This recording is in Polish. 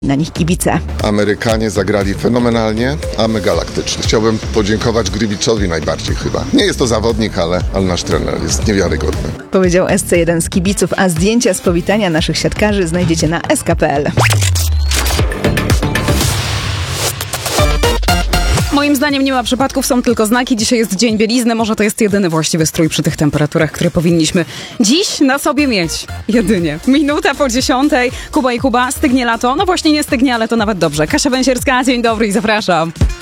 na nich kibice. Amerykanie zagrali fenomenalnie, a my galaktycznie. Chciałbym podziękować Grywiczowi najbardziej chyba. Nie jest to zawodnik, ale nasz trener jest niewiarygodny. Powiedział SC1 z kibiców, a zdjęcia z powitania naszych siatkarzy znajdziecie na sk.pl. Moim zdaniem nie ma przypadków, są tylko znaki. Dzisiaj jest dzień bielizny, może to jest jedyny właściwy strój przy tych temperaturach, które powinniśmy dziś na sobie mieć. Jedynie. 9:50. Kuba i Kuba, stygnie lato? No właśnie nie stygnie, ale to nawet dobrze. Kasia Węsierska, dzień dobry i zapraszam.